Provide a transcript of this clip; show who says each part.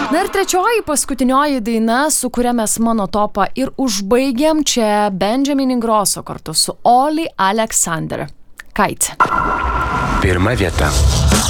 Speaker 1: Na ir trečioji, paskutinioji daina, su kuria mes mano topą ir užbaigiam, čia Benjamin Ingrosso kartu su Oli Alexander. Kite.
Speaker 2: Pirma vieta.